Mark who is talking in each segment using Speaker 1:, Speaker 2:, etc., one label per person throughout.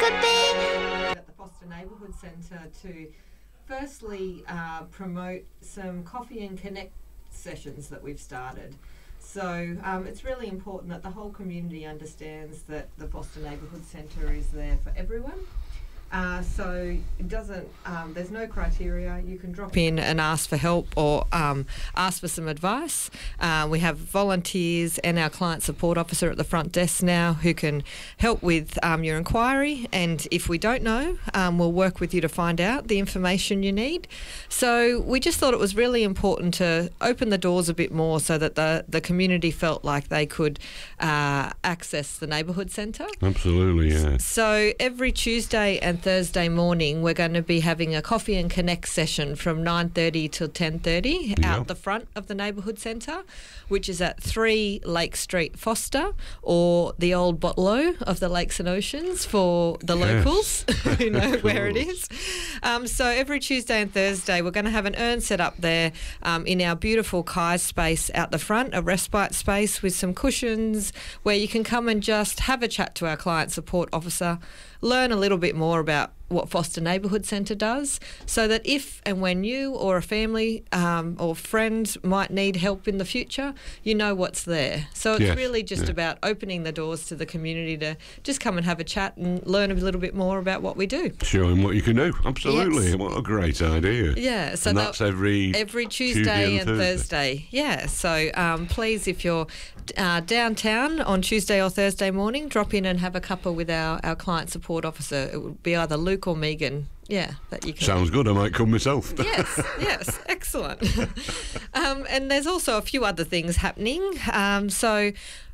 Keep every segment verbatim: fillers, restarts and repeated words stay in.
Speaker 1: would be.
Speaker 2: At the Foster Neighbourhood Centre to firstly uh, promote some coffee and connect sessions that we've started. So um, it's really important that the whole community understands that the Foster Neighbourhood Centre is there for everyone. Uh, so it doesn't, um, there's no criteria. You can drop in and ask for help or um, ask for some advice. Uh, we have volunteers and our client support officer at the front desk now who can help with um, your inquiry, and if we don't know, um, we'll work with you to find out the information you need. So we just thought it was really important to open the doors a bit more so that the, the community felt like they could uh, access the neighbourhood centre.
Speaker 3: Absolutely, yeah.
Speaker 2: So every Tuesday and Thursday morning we're going to be having a coffee and connect session from nine thirty till ten thirty
Speaker 3: Yep.
Speaker 2: out the front of the neighbourhood centre, which is at three Lake Street, Foster, or the old Botlow of the Lakes and Oceans for the
Speaker 3: Yes.
Speaker 2: locals who know
Speaker 3: Of
Speaker 2: where it
Speaker 3: course.
Speaker 2: is. Um, so every Tuesday and Thursday we're going to have an urn set up there um, in our beautiful Kai space out the front, a respite space with some cushions where you can come and just have a chat to our client support officer, learn a little bit more about what Foster Neighbourhood Centre does, so that if and when you or a family um, or friend might need help in the future, you know what's there. So it's
Speaker 3: Yes,
Speaker 2: really just
Speaker 3: yeah.
Speaker 2: about opening the doors to the community to just come and have a chat and learn a little bit more about what we do.
Speaker 3: Showing what you can do. Absolutely.
Speaker 2: Yes.
Speaker 3: What a great idea.
Speaker 2: Yeah, so
Speaker 3: and
Speaker 2: that-
Speaker 3: that's every
Speaker 2: Every Tuesday,
Speaker 3: Tuesday
Speaker 2: and
Speaker 3: and
Speaker 2: Thursday.
Speaker 3: Thursday.
Speaker 2: Yeah, so um, please, if you're uh, downtown on Tuesday or Thursday morning, drop in and have a cuppa with our, our client support officer. It would be either Luke or Megan. Yeah, that you can.
Speaker 3: Sounds good. I might come myself.
Speaker 2: Yes, yes, excellent. um, and there's also a few other things happening. Um, so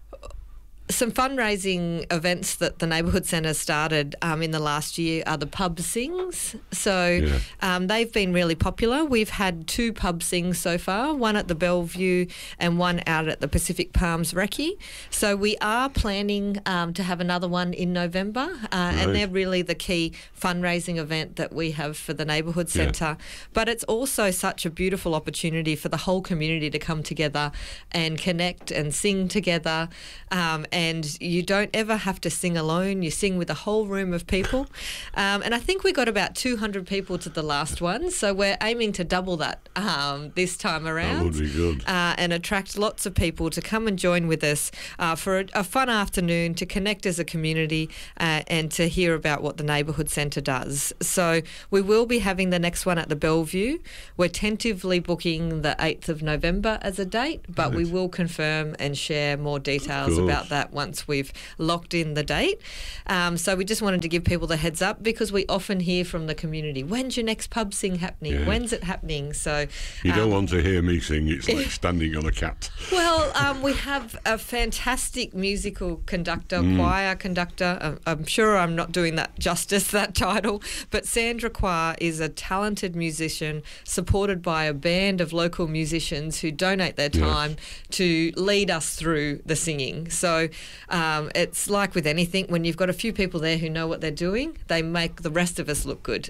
Speaker 2: some fundraising events that the Neighbourhood Centre started um, in the last year are the pub sings. So
Speaker 3: Yeah.
Speaker 2: um, they've been really popular. We've had two pub sings so far, one at the Bellevue and one out at the Pacific Palms Recce. So we are planning um, to have another one in November, uh, and
Speaker 3: Right.
Speaker 2: they're really the key fundraising event that we have for the Neighbourhood
Speaker 3: Yeah.
Speaker 2: Centre. But it's also such a beautiful opportunity for the whole community to come together and connect and sing together. Um, and you don't ever have to sing alone. You sing with a whole room of people. Um, and I think we got about two hundred people to the last one. So we're aiming to double that um, this time around.
Speaker 3: That would be good.
Speaker 2: Uh, and attract lots of people to come and join with us uh, for a, a fun afternoon to connect as a community uh, and to hear about what the Neighbourhood Centre does. So we will be having the next one at the Bellevue. We're tentatively booking the eighth of November as a date, but we
Speaker 3: Right.
Speaker 2: will confirm and share more details
Speaker 3: course.
Speaker 2: about that once we've locked in the date. Um, so we just wanted to give people the heads up because we often hear from the community, when's your next pub sing happening?
Speaker 3: Yeah.
Speaker 2: When's it happening? So
Speaker 3: You don't
Speaker 2: um,
Speaker 3: want to hear me sing. It's like standing on a cat.
Speaker 2: well, um, we have a fantastic musical conductor, choir conductor. Um, I'm sure I'm not doing that justice, that title, but Sandra Quah is a talented musician supported by a band of local musicians who donate their
Speaker 3: Yes.
Speaker 2: time to lead us through the singing. So um, it's like with anything, when you've got a few people there who know what they're doing, they make the rest of us look good.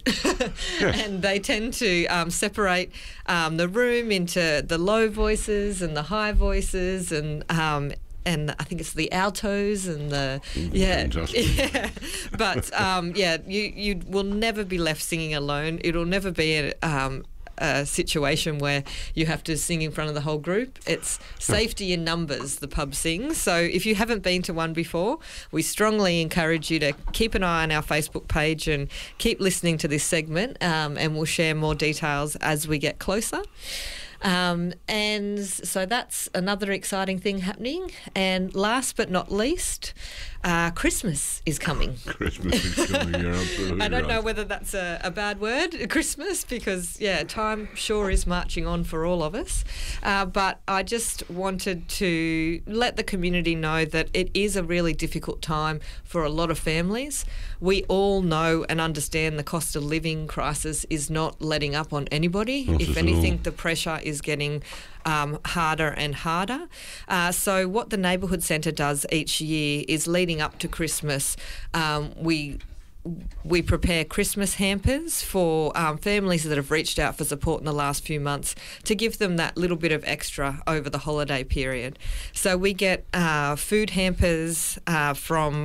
Speaker 2: And they tend to um, separate um, the room into the low voices and the high voices and um, and I think it's the altos and the yeah,
Speaker 3: fantastic.
Speaker 2: yeah. But um, yeah, you you will never be left singing alone. It'll never be a, um, a situation where you have to sing in front of the whole group. It's safety in numbers, the pub sings. So if you haven't been to one before, we strongly encourage you to keep an eye on our Facebook page and keep listening to this segment, um, and we'll share more details as we get closer. Um, and so that's another exciting thing happening. And last but not least, uh, Christmas is coming.
Speaker 3: Christmas is coming. You're absolutely
Speaker 2: I don't
Speaker 3: right.
Speaker 2: know whether that's a, a bad word, Christmas, because, yeah, time sure is marching on for all of us. Uh, but I just wanted to let the community know that it is a really difficult time for a lot of families. We all know and understand the cost of living crisis is not letting up on anybody.
Speaker 3: Not
Speaker 2: if
Speaker 3: at
Speaker 2: anything,
Speaker 3: all.
Speaker 2: the pressure is getting um, harder and harder. Uh, so what the Neighbourhood Centre does each year is leading up to Christmas, um, we we prepare Christmas hampers for um, families that have reached out for support in the last few months to give them that little bit of extra over the holiday period. So we get uh, food hampers uh, from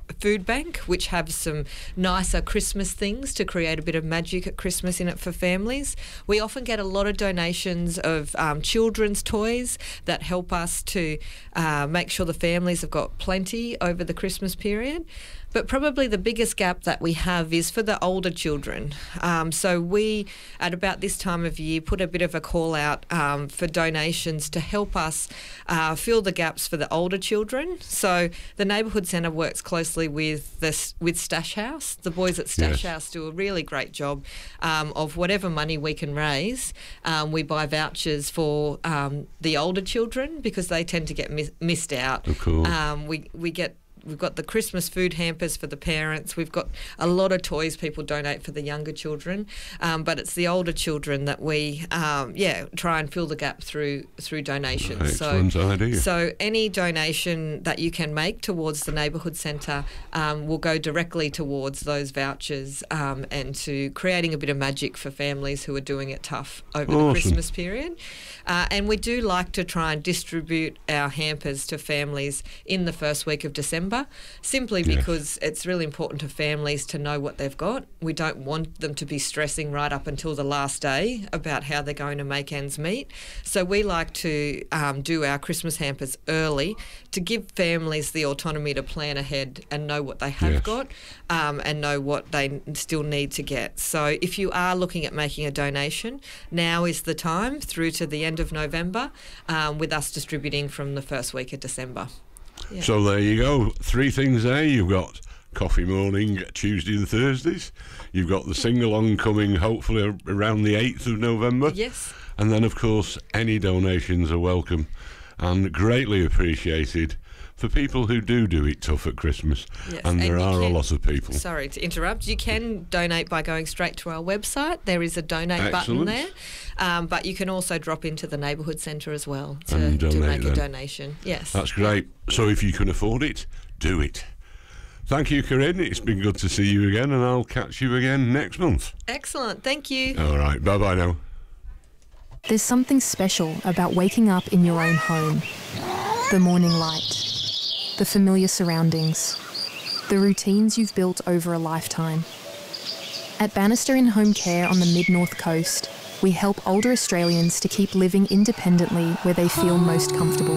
Speaker 2: food bank, which have some nicer Christmas things to create a bit of magic at Christmas in it for families. We often get a lot of donations of um, children's toys that help us to uh, make sure the families have got plenty over the Christmas period. But probably the biggest gap that we have is for the older children. Um, so we, at about this time of year, put a bit of a call out um, for donations to help us uh, fill the gaps for the older children. So the Neighbourhood Centre works closely with this with Stash House. The boys at Stash
Speaker 3: Yes.
Speaker 2: House do a really great job um, of whatever money we can raise. Um, we buy vouchers for um, the older children because they tend to get mis- missed out.
Speaker 3: Of course.
Speaker 2: Um, we we get. We've got the Christmas food hampers for the parents. We've got a lot of toys people donate for the younger children, um, but it's the older children that we, um, yeah, try and fill the gap through through donations.
Speaker 3: Excellent
Speaker 2: so,
Speaker 3: idea.
Speaker 2: So any donation that you can make towards the Neighbourhood Centre um, will go directly towards those vouchers um, and to creating a bit of magic for families who are doing it tough over
Speaker 3: Awesome.
Speaker 2: the Christmas period. Uh, and we do like to try and distribute our hampers to families in the first week of December, simply
Speaker 3: Yes.
Speaker 2: because it's really important to families to know what they've got. We don't want them to be stressing right up until the last day about how they're going to make ends meet. So we like to um, do our Christmas hampers early to give families the autonomy to plan ahead and know what they have
Speaker 3: Yes.
Speaker 2: got um, and know what they still need to get. So if you are looking at making a donation, now is the time through to the end of November, um, with us distributing from the first week of December. Yeah.
Speaker 3: So there you go. Three things there. You've got coffee morning Tuesday and Thursdays. You've got the sing-along coming hopefully around the eighth of November.
Speaker 2: Yes.
Speaker 3: And then, of course, any donations are welcome and greatly appreciated for people who do do it tough at Christmas.
Speaker 2: Yes,
Speaker 3: And there
Speaker 2: and you
Speaker 3: are a
Speaker 2: can-
Speaker 3: lot of people.
Speaker 2: Sorry to interrupt. You can donate by going straight to our website. There is a donate
Speaker 3: Excellent.
Speaker 2: button there. Um, but you can also drop into the Neighbourhood Centre as well to,
Speaker 3: And
Speaker 2: to
Speaker 3: donate
Speaker 2: make a
Speaker 3: then.
Speaker 2: donation. Yes.
Speaker 3: That's great. So if you can afford it, do it. Thank you, Corinne. It's been good to see you again, and I'll catch you again next month.
Speaker 2: Excellent. Thank you.
Speaker 3: All right. Bye-bye now.
Speaker 1: There's something special about waking up in your own home. The morning light, the familiar surroundings, the routines you've built over a lifetime. At Bannister in Home Care on the Mid-North Coast, we help older Australians to keep living independently where they feel most comfortable.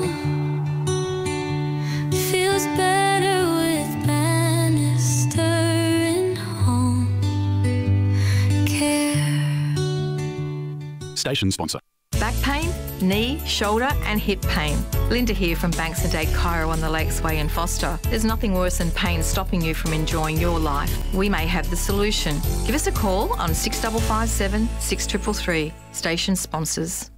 Speaker 4: Feels better with Bannister in Home Care.
Speaker 5: Station sponsor.
Speaker 6: Back pain, knee, shoulder and hip pain. Linda here from Banks and Dade Chiro on the Lakesway in Foster. There's nothing worse than pain stopping you from enjoying your life. We may have the solution. Give us a call on six five five seven, six three three three. Station sponsors.